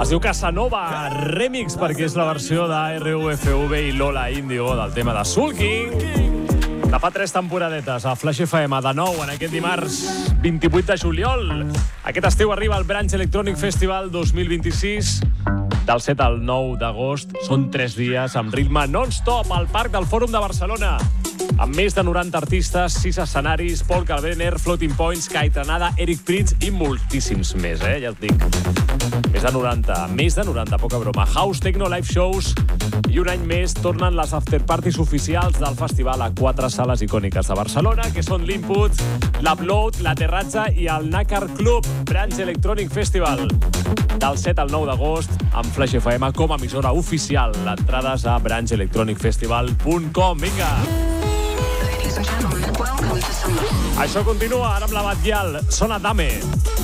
Es diu Casanova Remix perquè és la versió de RUFV i Lola Índigo del tema de Sulking. De fa 3 temporadetes a Flash FM de nou en aquest dimarts 28 de juliol. Aquest estiu arriba el Branch Electronic Festival 2026. Del 7 al 9 d'agost són 3 dies amb ritme non-stop al Parc del Fòrum de Barcelona. Amb més de 90 artistes, 6 escenaris, Paul Kalkbrenner, Floating Points, Kai Tranada, Eric Prydz i moltíssims més, ja et dic. Més de 90, poca broma. House, techno, live shows i un any més tornen les afterparties oficials del festival a 4 sales icòniques de Barcelona, que són l'Input, l'Upload, la Terratza i el Nàcar Club Branch Electronic Festival. Del 7 al 9 d'agost, amb Flash FM com a emissora oficial. Entrades a branchelectronicfestival.com. Vinga! Això continua ara amb la Batguial. Sona Dame.